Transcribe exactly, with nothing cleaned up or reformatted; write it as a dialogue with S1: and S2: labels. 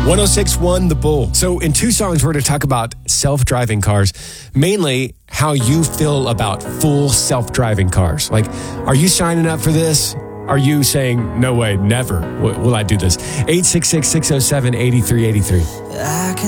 S1: one oh six point one The Bull. So in two songs, we're going to talk about self-driving cars, mainly how you feel about full self-driving cars. Like, are you signing up for this? Are you saying, no way, never will I do this? eight six six, six oh seven, eight three eight three.